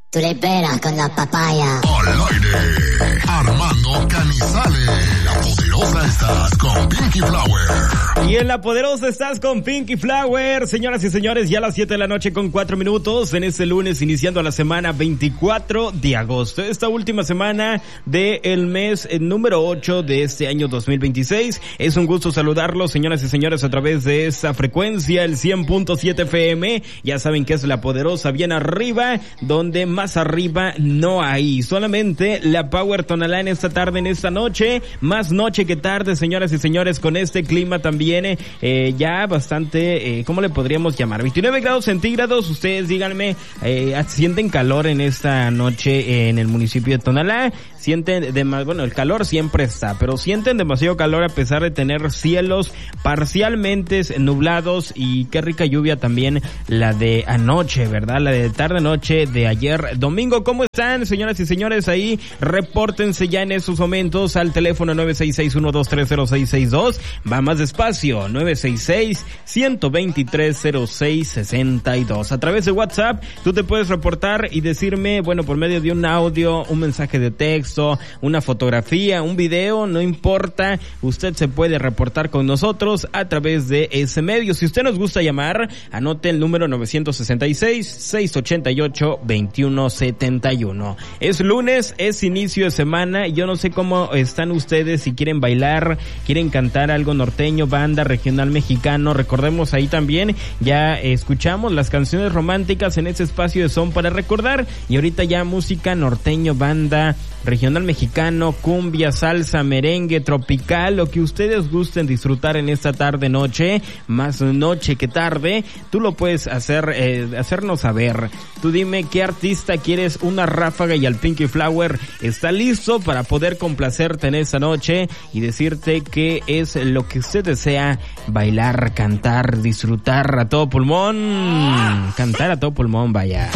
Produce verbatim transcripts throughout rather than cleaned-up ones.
Tú le peras con la papaya. Al aire, Armando Canizales. La Poderosa estás con Pinky Flower. Y en La Poderosa estás con Pinky Flower. Señoras y señores, ya a las siete de la noche con cuatro minutos en este lunes, iniciando la semana veinticuatro de agosto. Esta última semana del mes número ocho de este año dos mil veintiséis. Es un gusto saludarlos, señoras y señores, a través de esta frecuencia, el cien punto siete F M. Ya saben que es La Poderosa, bien arriba, donde más arriba no hay. Solamente la Power Tonalá en esta tarde, en esta noche. Más noche que tarde, señoras y señores, con este clima también eh, ya bastante, eh, ¿cómo le podríamos llamar? veintinueve grados centígrados. Ustedes díganme, eh, ¿sienten calor en esta noche en el municipio de Tonalá? Sienten demasiado, bueno, el calor siempre está, pero sienten demasiado calor a pesar de tener cielos parcialmente nublados, y qué rica lluvia también la de anoche, ¿verdad? La de tarde noche de ayer domingo. ¿Cómo están, señoras y señores? Ahí repórtense ya en esos momentos al teléfono nueve seis seis, uno dos tres, cero seis seis dos. Va más despacio, nueve seis seis, uno dos tres, cero seis seis dos. A través de WhatsApp tú te puedes reportar y decirme, bueno, por medio de un audio, un mensaje de texto, una fotografía, un video, no importa, usted se puede reportar con nosotros a través de ese medio. Si usted nos gusta llamar, anote el número nueve seis seis, seis ocho ocho, dos uno siete uno. Es lunes, es inicio de semana, y yo no sé cómo están ustedes, si quieren bailar, quieren cantar algo norteño, banda, regional mexicano. Recordemos ahí también, ya escuchamos las canciones románticas en ese espacio de Son para Recordar, y ahorita ya música norteño, banda, regional mexicano, cumbia, salsa, merengue, tropical, lo que ustedes gusten disfrutar en esta tarde noche, más noche que tarde. Tú lo puedes hacer, eh, hacernos saber. Tú dime qué artista quieres una ráfaga, y al Pinky Flower está listo para poder complacerte en esta noche y decirte qué es lo que usted desea bailar, cantar, disfrutar a todo pulmón, cantar a todo pulmón, vaya.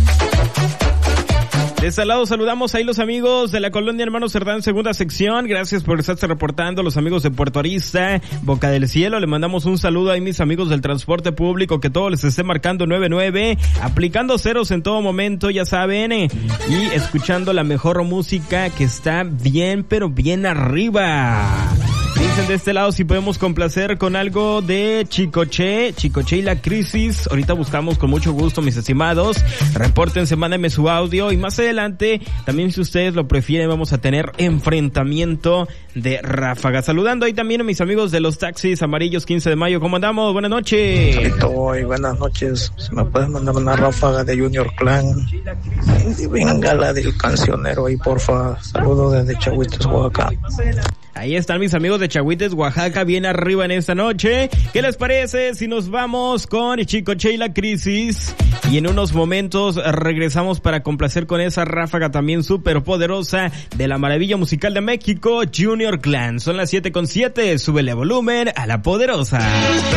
De este lado saludamos ahí los amigos de la colonia Hermano Cerdán, segunda sección. Gracias por estarse reportando. Los amigos de Puerto Arista, Boca del Cielo, le mandamos un saludo ahí, mis amigos del transporte público, que todo les esté marcando nueve nueve, aplicando ceros en todo momento, ya saben, eh, y escuchando la mejor música, que está bien, pero bien arriba. Dicen de este lado si podemos complacer con algo de Chicoche, Chicoche y la Crisis. Ahorita buscamos con mucho gusto, mis estimados. Repórtense, mándenme su audio, y más adelante, también si ustedes lo prefieren, vamos a tener enfrentamiento de ráfaga. Saludando ahí también a mis amigos de los taxis amarillos quince de mayo. ¿Cómo andamos? Buenas noches. Hoy, buenas noches. Si me puedes mandar una ráfaga de Junior Clan, y venga la del cancionero ahí, porfa. Saludos desde Chahuites, Oaxaca. Ahí están mis amigos de Chahuites, Oaxaca, bien arriba en esta noche. ¿Qué les parece si nos vamos con Chicoche y la Crisis? Y en unos momentos regresamos para complacer con esa ráfaga también súper poderosa de la maravilla musical de México, Junior Clan. Son las siete con siete, súbele volumen a La Poderosa.